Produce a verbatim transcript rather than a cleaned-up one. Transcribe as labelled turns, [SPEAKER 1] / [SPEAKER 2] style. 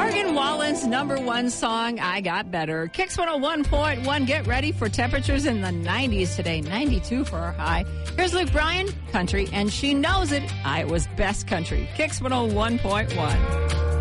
[SPEAKER 1] Morgan Wallen's number one song, I Got Better. Kicks one oh one point one. Get ready for temperatures in the nineties today. ninety-two for our high. Here's Luke Bryan, country, and She Knows It, Iowa's best country. Kicks one oh one point one.